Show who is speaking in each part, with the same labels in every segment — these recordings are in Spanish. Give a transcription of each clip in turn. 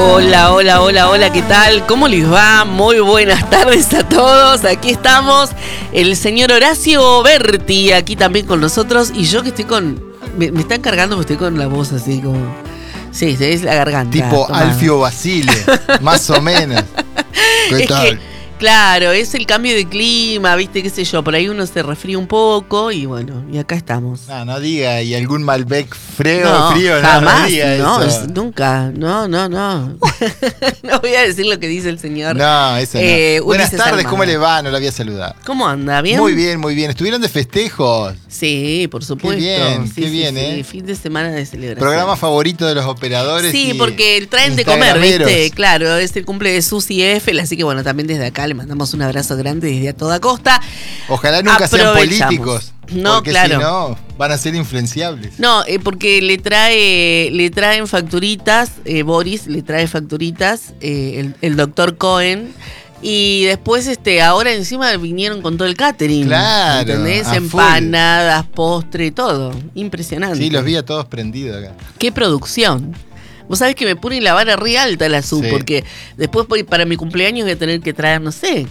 Speaker 1: Hola, hola, hola, hola, ¿qué tal? ¿Cómo les va? Muy buenas tardes a todos. Aquí estamos, el señor Horacio Berti, aquí también con nosotros. Y yo que estoy con... Me están cargando porque estoy con la voz así como... Sí, es la garganta.
Speaker 2: Tipo
Speaker 1: tomada.
Speaker 2: Alfio Basile, más o menos. ¿Qué tal?
Speaker 1: Claro, es el cambio de clima, viste, qué sé yo, por ahí uno se resfría un poco y bueno, y acá estamos.
Speaker 2: No diga, y algún Malbec frío,
Speaker 1: jamás,
Speaker 2: no diga eso.
Speaker 1: Nunca, no. No voy a decir lo que dice el señor.
Speaker 2: No, eso no. Buenas tardes,
Speaker 1: Armada.
Speaker 2: ¿cómo le va? No la había saludado.
Speaker 1: ¿Cómo anda? ¿Bien?
Speaker 2: Muy bien, muy bien. ¿Estuvieron de festejos?
Speaker 1: Sí, por supuesto.
Speaker 2: Qué bien,
Speaker 1: sí, fin de semana de celebración.
Speaker 2: Programa favorito de los operadores.
Speaker 1: Sí, porque traen de comer, ¿viste? Claro, es el cumple de Susi Eiffel, así que bueno, también desde acá le mandamos un abrazo grande desde a toda costa.
Speaker 2: Ojalá nunca sean políticos.
Speaker 1: No,
Speaker 2: porque
Speaker 1: claro.
Speaker 2: Si no, van a ser influenciables.
Speaker 1: No, porque le traen facturitas, Boris le trae facturitas, el doctor Cohen. Y después, ahora encima vinieron con todo el catering.
Speaker 2: Claro.
Speaker 1: ¿Entendés? Empanadas, postre, todo. Impresionante.
Speaker 2: Sí, los vi a todos prendidos acá.
Speaker 1: ¡Qué producción! Vos sabés que me pone la vara re alta la SUB, sí. Porque después para mi cumpleaños voy a tener que traer, no sé,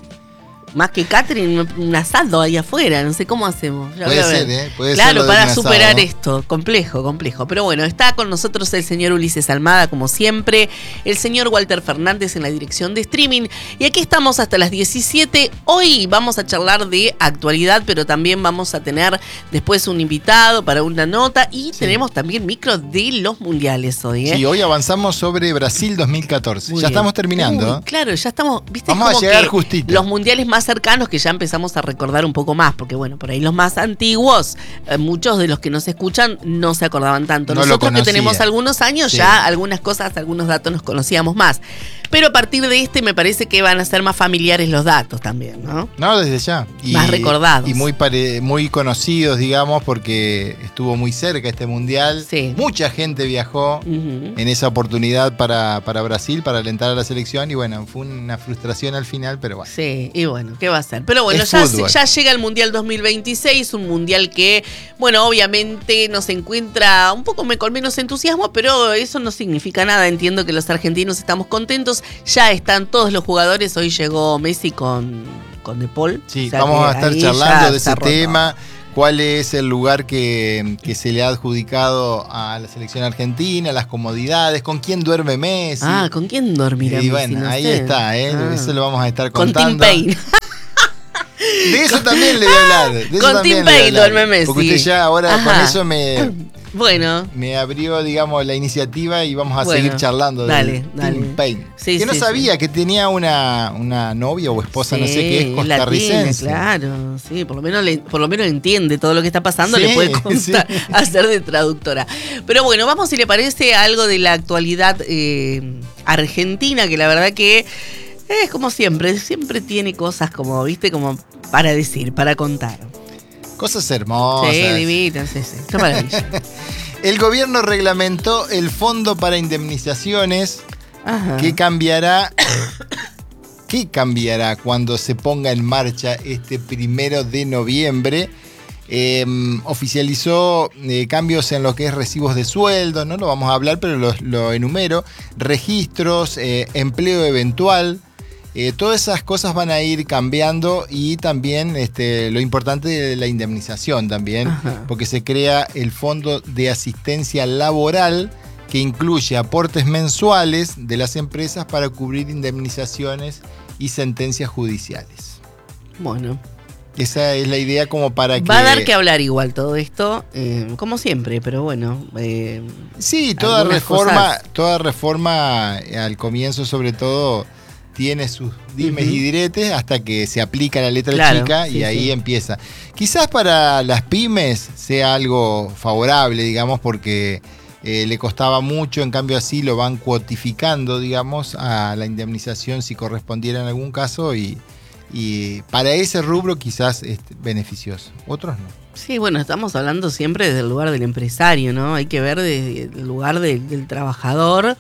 Speaker 1: más que catering, un asado ahí afuera, no sé cómo hacemos.
Speaker 2: Puede ser, Puede
Speaker 1: claro,
Speaker 2: ser
Speaker 1: para superar esto, complejo. Pero bueno, está con nosotros el señor Ulises Almada, como siempre, el señor Walter Fernández en la dirección de streaming, y aquí estamos hasta las 17. Hoy vamos a charlar de actualidad, pero también vamos a tener después un invitado para una nota, y tenemos también micro de los mundiales hoy.
Speaker 2: Sí, hoy avanzamos sobre Brasil 2014.
Speaker 1: Muy
Speaker 2: ya
Speaker 1: bien.
Speaker 2: estamos terminando.
Speaker 1: Claro, ya estamos, ¿viste?
Speaker 2: Vamos a llegar justito.
Speaker 1: Los mundiales más cercanos que ya empezamos a recordar un poco más, porque bueno, por ahí los más antiguos, muchos de los que nos escuchan no se acordaban tanto.
Speaker 2: No
Speaker 1: Nosotros que tenemos algunos años, ya algunas cosas, algunos datos nos conocíamos más. Pero a partir de me parece que van a ser más familiares los datos también, ¿no?
Speaker 2: No, desde ya.
Speaker 1: Más recordados.
Speaker 2: Y muy conocidos, digamos, porque estuvo muy cerca este mundial.
Speaker 1: Sí.
Speaker 2: Mucha gente viajó en esa oportunidad para Brasil, para alentar a la selección. Y bueno, fue una frustración al final, pero bueno.
Speaker 1: Sí, y bueno, ¿qué va a ser? Pero bueno, ya llega el Mundial 2026, un mundial que, bueno, obviamente nos encuentra un poco con menos entusiasmo, pero eso no significa nada. Entiendo que los argentinos estamos contentos. Ya están todos los jugadores. Hoy llegó Messi con De Paul.
Speaker 2: Sí,
Speaker 1: o sea,
Speaker 2: vamos a estar charlando de ese tema. ¿Cuál es el lugar que se le ha adjudicado a la selección argentina? Las comodidades. ¿Con quién duerme Messi?
Speaker 1: ¿Con quién dormirá Messi?
Speaker 2: Y bueno,
Speaker 1: no
Speaker 2: ahí
Speaker 1: sé.
Speaker 2: está, eso lo vamos a estar
Speaker 1: Con
Speaker 2: contando.
Speaker 1: Tim Payne.
Speaker 2: De eso también le voy a hablar.
Speaker 1: Con Tim Payne duerme Messi.
Speaker 2: Porque usted ya ahora con eso me abrió, digamos, la iniciativa y vamos a seguir charlando de Tim Payne.
Speaker 1: Sí,
Speaker 2: que no sabía que tenía una novia o esposa, no sé qué, es costarricense.
Speaker 1: Claro, sí, por lo menos entiende todo lo que está pasando, le puede hacer de traductora. Pero bueno, vamos, si le parece, a algo de la actualidad argentina, que la verdad que es como siempre tiene cosas como, viste, como para decir, para contar.
Speaker 2: Cosas hermosas.
Speaker 1: Sí, divinas, sí. Qué maravilla.
Speaker 2: El gobierno reglamentó el fondo para indemnizaciones.
Speaker 1: Ajá.
Speaker 2: que cambiará cuando se ponga en marcha este 1 de noviembre. Oficializó cambios en lo que es recibos de sueldo, no lo vamos a hablar, pero lo enumero. Registros, empleo eventual. Todas esas cosas van a ir cambiando, y también lo importante de la indemnización también. Ajá. Porque se crea el Fondo de Asistencia Laboral, que incluye aportes mensuales de las empresas para cubrir indemnizaciones y sentencias judiciales.
Speaker 1: Bueno.
Speaker 2: Esa es la idea, como para que...
Speaker 1: Va a dar que hablar igual todo esto, como siempre, pero bueno.
Speaker 2: Sí, toda reforma al comienzo sobre todo tiene sus dimes y diretes hasta que se aplica la letra chica, y ahí empieza. Quizás para las pymes sea algo favorable, digamos, porque le costaba mucho, en cambio así lo van cuotificando, digamos, a la indemnización si correspondiera en algún caso, y para ese rubro quizás es beneficioso, otros no.
Speaker 1: Sí, bueno, estamos hablando siempre desde el lugar del empresario, ¿no? Hay que ver desde el lugar del trabajador.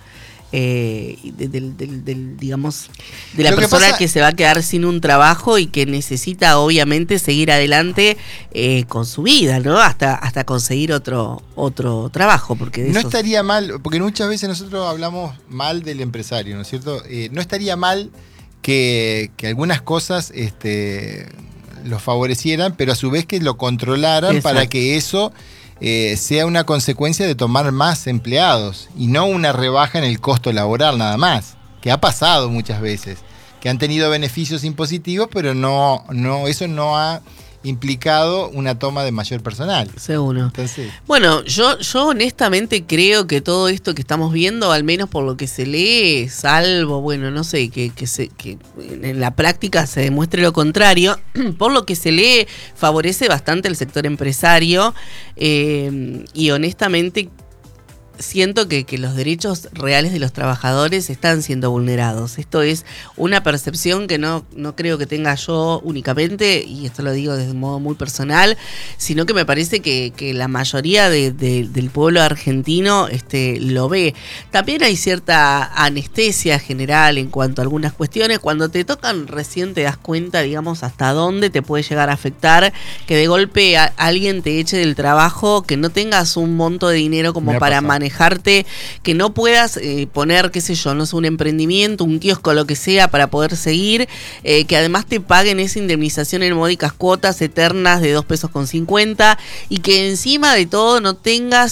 Speaker 1: digamos, de la persona que se va a quedar sin un trabajo y que necesita obviamente seguir adelante con su vida, ¿no? Hasta conseguir otro trabajo. Porque
Speaker 2: no estaría mal, porque muchas veces nosotros hablamos mal del empresario, ¿no es cierto? No estaría mal que algunas cosas lo favorecieran, pero a su vez que lo controlaran. Exacto. Para que eso sea una consecuencia de tomar más empleados y no una rebaja en el costo laboral nada más, que ha pasado muchas veces, que han tenido beneficios impositivos, pero eso no ha implicado una toma de mayor personal.
Speaker 1: Seguro. Entonces, bueno, yo honestamente creo que todo esto que estamos viendo, al menos por lo que se lee, salvo, bueno, no sé, que en la práctica se demuestre lo contrario, por lo que se lee favorece bastante el sector empresario y honestamente siento que los derechos reales de los trabajadores están siendo vulnerados. Esto es una percepción que no creo que tenga yo únicamente, y esto lo digo de modo muy personal, sino que me parece que la mayoría del pueblo argentino lo ve. También hay cierta anestesia general en cuanto a algunas cuestiones. Cuando te tocan recién te das cuenta, digamos, hasta dónde te puede llegar a afectar que de golpe alguien te eche del trabajo, que no tengas un monto de dinero como para manejarte, que no puedas poner, qué sé yo, no sé, un emprendimiento, un kiosco, lo que sea, para poder seguir, que además te paguen esa indemnización en módicas cuotas eternas de 2.50 pesos y que encima de todo no tengas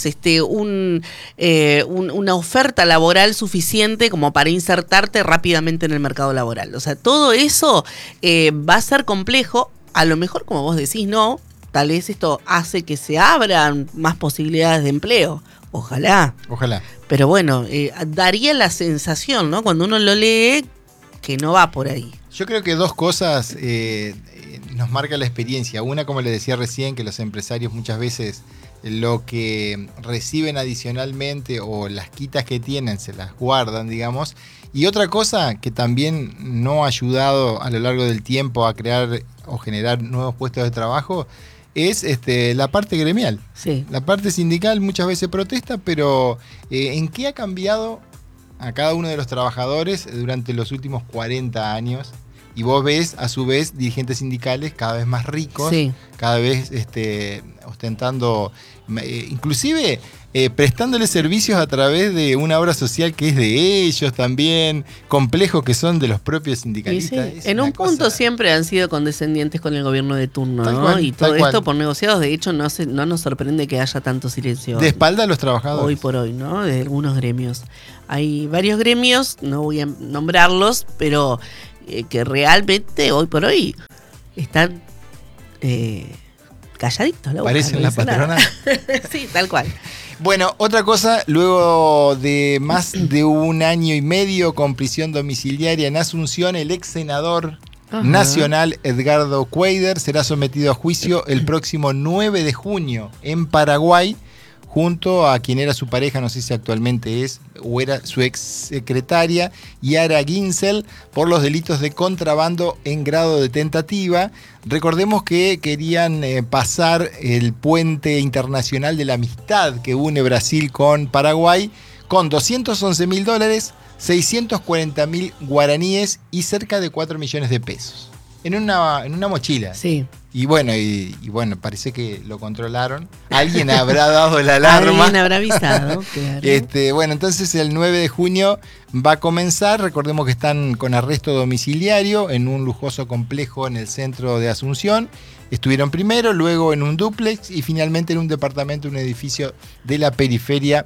Speaker 1: una oferta laboral suficiente como para insertarte rápidamente en el mercado laboral. O sea, todo eso va a ser complejo. A lo mejor, como vos decís, no, tal vez esto hace que se abran más posibilidades de empleo. Ojalá. Pero bueno, daría la sensación, ¿no? Cuando uno lo lee, que no va por ahí.
Speaker 2: Yo creo que dos cosas nos marca la experiencia. Una, como les decía recién, que los empresarios muchas veces lo que reciben adicionalmente o las quitas que tienen se las guardan, digamos. Y otra cosa que también no ha ayudado a lo largo del tiempo a crear o generar nuevos puestos de trabajo es la parte gremial.
Speaker 1: Sí.
Speaker 2: La parte sindical muchas veces protesta, pero ¿en qué ha cambiado a cada uno de los trabajadores durante los últimos 40 años? Y vos ves, a su vez, dirigentes sindicales cada vez más ricos, sí, cada vez ostentando, inclusive prestándole servicios a través de una obra social que es de ellos también, complejos que son de los propios sindicalistas.
Speaker 1: Sí, sí. En un punto siempre han sido condescendientes con el gobierno de turno, ¿no? Cual, y todo esto por negociados. De hecho, no nos sorprende que haya tanto silencio.
Speaker 2: De espalda a los trabajadores.
Speaker 1: Hoy por hoy, ¿no? De algunos gremios. Hay varios gremios, no voy a nombrarlos, pero que realmente hoy por hoy están calladitos.
Speaker 2: Parecen la patrona.
Speaker 1: Sí, tal cual.
Speaker 2: Bueno, otra cosa, luego de más de un año y medio con prisión domiciliaria en Asunción, el ex senador nacional Edgardo Cuéllar será sometido a juicio el próximo 9 de junio en Paraguay, junto a quien era su pareja, no sé si actualmente es o era su ex secretaria, Yara Ginsel, por los delitos de contrabando en grado de tentativa. Recordemos que querían pasar el puente internacional de la amistad que une Brasil con Paraguay con $211.000, 640.000 guaraníes y cerca de 4 millones de pesos. En una mochila.
Speaker 1: Sí.
Speaker 2: Y bueno, parece que lo controlaron. Alguien habrá dado la alarma.
Speaker 1: Alguien habrá avisado, claro.
Speaker 2: Bueno, entonces el 9 de junio va a comenzar. Recordemos que están con arresto domiciliario en un lujoso complejo en el centro de Asunción. Estuvieron primero, luego en un dúplex y finalmente en un departamento, un edificio de la periferia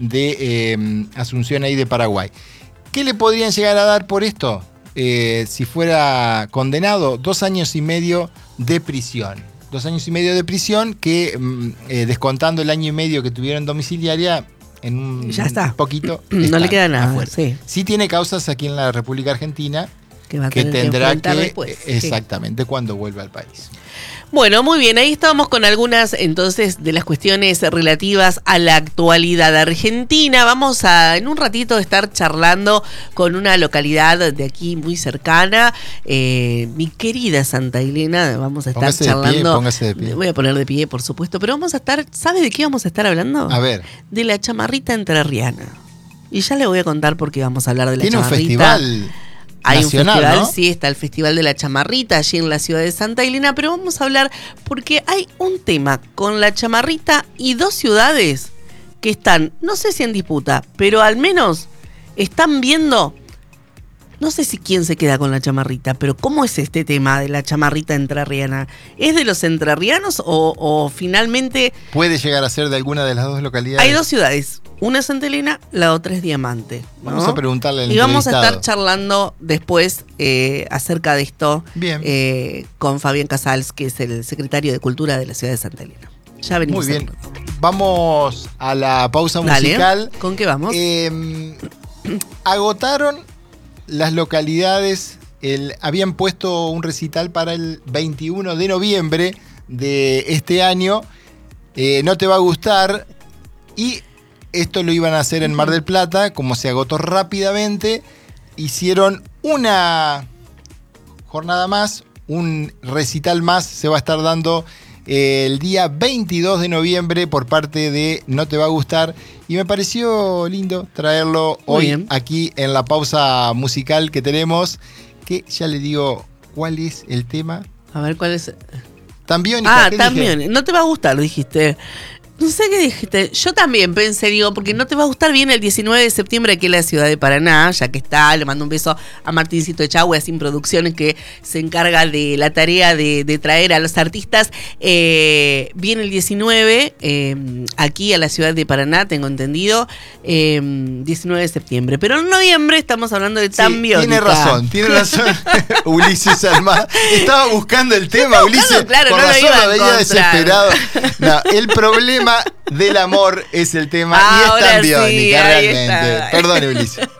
Speaker 2: de Asunción, ahí de Paraguay. ¿Qué le podrían llegar a dar por esto? Si fuera condenado, 2 años y medio de prisión. 2 años y medio de prisión que, descontando el año y medio que tuvieron domiciliaria, en un poquito.
Speaker 1: No le queda nada.
Speaker 2: Sí tiene causas aquí en la República Argentina que tendrá que
Speaker 1: después,
Speaker 2: exactamente, cuando vuelva al país.
Speaker 1: Bueno, muy bien, ahí estábamos con algunas entonces de las cuestiones relativas a la actualidad argentina. Vamos a en un ratito estar charlando con una localidad de aquí muy cercana, mi querida Santa Elena. Vamos a estar charlando.
Speaker 2: Póngase de pie.
Speaker 1: Voy a poner de pie, por supuesto, pero vamos a estar, ¿sabe de qué vamos a estar hablando?
Speaker 2: A ver.
Speaker 1: De la chamarrita entrerriana. Y ya le voy a contar por qué vamos a hablar de la
Speaker 2: Tiene
Speaker 1: chamarrita.
Speaker 2: un festival
Speaker 1: Hay
Speaker 2: nacional,
Speaker 1: un festival,
Speaker 2: ¿no?
Speaker 1: sí, está el Festival de la Chamarrita allí en la ciudad de Santa Elena, pero vamos a hablar porque hay un tema con la chamarrita y dos ciudades que están, no sé si en disputa, pero al menos están viendo, no sé si quién se queda con la chamarrita, pero ¿cómo es este tema de la chamarrita entrerriana? ¿Es de los entrerrianos o finalmente
Speaker 2: Puede llegar a ser de alguna de las dos localidades.
Speaker 1: hay dos ciudades? Una es Santa Elena, la otra es Diamante, ¿no?
Speaker 2: Vamos a preguntarle al
Speaker 1: Y vamos a
Speaker 2: entrevistado.
Speaker 1: estar charlando después acerca de esto
Speaker 2: Bien.
Speaker 1: con Fabián Casals, que es el secretario de Cultura de la ciudad de Santa Elena. Ya venimos.
Speaker 2: Muy bien. Vamos a la pausa
Speaker 1: Dale,
Speaker 2: musical.
Speaker 1: ¿con qué vamos?
Speaker 2: Agotaron las localidades. Habían puesto un recital para el 21 de noviembre de este año. No te va a gustar. Y esto lo iban a hacer en Mar del Plata. Como se agotó rápidamente, hicieron una jornada más, un recital más. Se va a estar dando el día 22 de noviembre por parte de No Te Va a Gustar. Y me pareció lindo traerlo hoy aquí en la pausa musical que tenemos. Que ya le digo cuál es el tema.
Speaker 1: A ver, ¿cuál es?
Speaker 2: También.
Speaker 1: También. No te va a gustar, dijiste. No sé qué dijiste. Yo también pensé, digo, porque no te va a gustar bien el 19 de septiembre aquí en la ciudad de Paraná, ya que está. Le mando un beso a Martincito Echagüe, Sin Producciones, que se encarga de la tarea de traer a los artistas. Viene el 19 aquí a la ciudad de Paraná, tengo entendido. 19 de septiembre. Pero en noviembre estamos hablando de Tan Biónica.
Speaker 2: Tiene razón. Ulises Almada. Estaba buscando el tema, Ulises.
Speaker 1: Claro,
Speaker 2: por
Speaker 1: no
Speaker 2: razón
Speaker 1: lo iba a
Speaker 2: veía
Speaker 1: encontrar.
Speaker 2: desesperado. No, el problema del amor es el tema y es Tan Biónica, realmente. Perdón, Ulises.